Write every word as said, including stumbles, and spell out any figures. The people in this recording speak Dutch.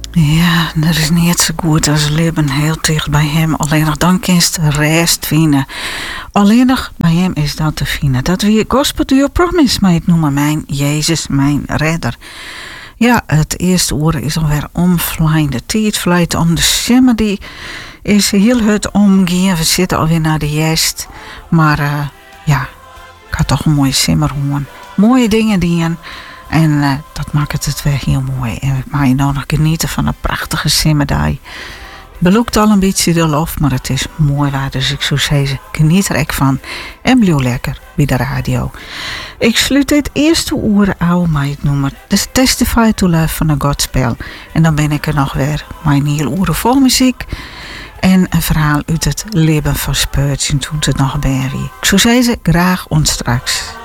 Ja, dat is niet zo goed als leven heel dicht bij hem. Alleen nog dan kinst de rest vinden. Alleen nog bij hem is dat te vinden. Dat wie Gospel to Your Promise, maar het noemen mijn Jezus, mijn redder. Ja, het eerste uur is alweer omvlijende. De tijd vlijt om de simmer die is heel het omgaan. We zitten alweer naar de jest. Maar uh, ja, ik had toch een mooie simmer horen. Mooie dingen dienen. En uh, dat maakt het weer heel mooi. En ik mag je nou nog genieten van een prachtige simmerdag. Beloekt al een beetje de lof, maar het is mooi waar. Dus ik zou zeggen, geniet er echt van. En blijf lekker bij de radio. Ik sluit dit eerste uur aan met het nummer The Testify to Love van een Godspel. En dan ben ik er nog weer met een heel uur vol muziek. En een verhaal uit het leven van Spurgeon toen het nog bij wie. Ik zou zeggen, graag ons straks.